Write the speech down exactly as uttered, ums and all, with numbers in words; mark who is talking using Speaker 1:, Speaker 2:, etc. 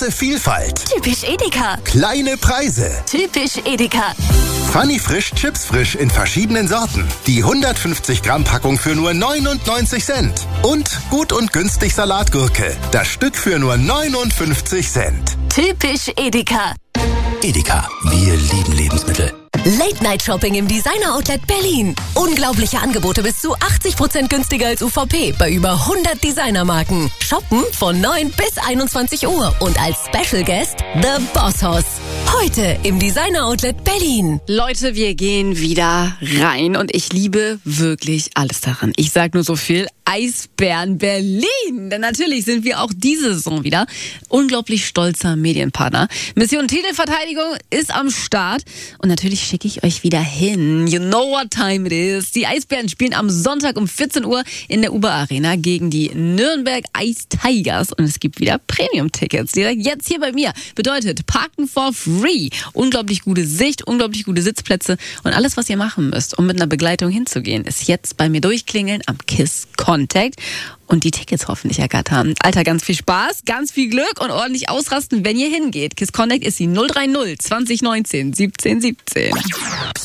Speaker 1: Große Vielfalt.
Speaker 2: Typisch Edeka.
Speaker 1: Kleine Preise.
Speaker 2: Typisch Edeka.
Speaker 1: Funny Frisch Chips Frisch in verschiedenen Sorten. Die hundertfünfzig Gramm Packung für nur neunundneunzig Cent. Und gut und günstig Salatgurke. Das Stück für nur neunundfünfzig Cent.
Speaker 2: Typisch Edeka.
Speaker 3: Edeka, wir lieben Lebensmittel.
Speaker 2: Late-Night-Shopping im Designer-Outlet Berlin. Unglaubliche Angebote bis zu achtzig Prozent günstiger als U V P bei über hundert Designermarken. Shoppen von neun bis einundzwanzig Uhr und als Special Guest The Boss Hoss. Heute im Designer-Outlet Berlin.
Speaker 4: Leute, wir gehen wieder rein und ich liebe wirklich alles daran. Ich sag nur so viel, Eisbären Berlin. Denn natürlich sind wir auch diese Saison wieder unglaublich stolzer Medienpartner. Mission Titelverteidigung ist am Start und natürlich schicke ich euch wieder hin. You know what time it is. Die Eisbären spielen am Sonntag um vierzehn Uhr in der Uber Arena gegen die Nürnberg Ice Tigers und es gibt wieder Premium-Tickets. Direkt jetzt hier bei mir. Bedeutet Parken for free. Unglaublich gute Sicht, unglaublich gute Sitzplätze und alles, was ihr machen müsst, um mit einer Begleitung hinzugehen, ist jetzt bei mir durchklingeln am KISS Contact und die Tickets hoffentlich ergattern. Alter, ganz viel Spaß, ganz viel Glück und ordentlich ausrasten, wenn ihr hingeht. KISS Contact ist die null drei null zwanzig neunzehn siebzehn siebzehn.